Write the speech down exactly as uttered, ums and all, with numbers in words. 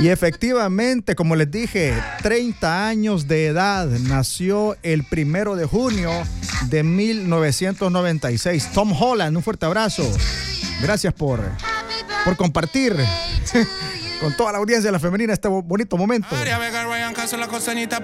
Y efectivamente, como les dije, treinta años de edad, nació el primero de junio de mil novecientos noventa y seis. Tom Holland, un fuerte abrazo. Gracias por, por compartir con toda la audiencia de La Femenina este bonito momento.